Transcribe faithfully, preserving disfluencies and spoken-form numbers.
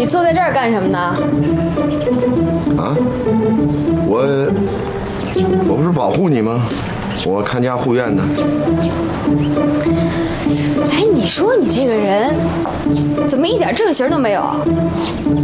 你坐在这儿干什么呢？ 啊，我我不是保护你吗？我看家护院的。 哎，你说你这个人怎么一点正形都没有啊？